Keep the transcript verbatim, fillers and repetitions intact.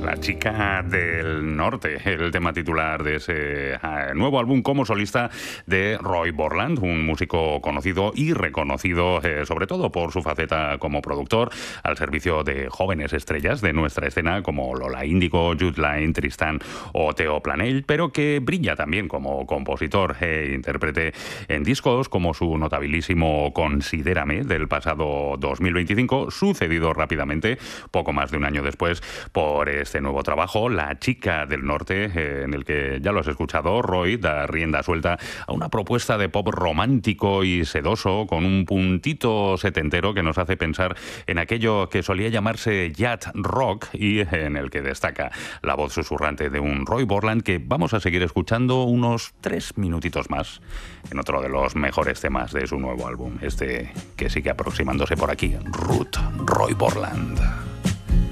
La chica del norte, el tema titular de ese eh, nuevo álbum como solista de Roy Borland, un músico conocido y reconocido eh, sobre todo por su faceta como productor al servicio de jóvenes estrellas de nuestra escena como Lola Índigo, Jude Line, Tristan o Theo Planell, pero que brilla también como compositor e intérprete en discos como su notabilísimo Considérame del pasado dos mil veinticinco, sucedido rápidamente, poco más de un año después, por este nuevo trabajo, La chica del norte, eh, en el que, ya lo has escuchado, Roy da rienda suelta a una propuesta de pop romántico y sedoso con un puntito setentero que nos hace pensar en aquello que solía llamarse yacht rock y en el que destaca la voz susurrante de un Roy Borland que vamos a seguir escuchando unos tres minutitos más en otro de los mejores temas de su nuevo álbum, este que sigue aproximándose por aquí, Ruth, Roy Borland.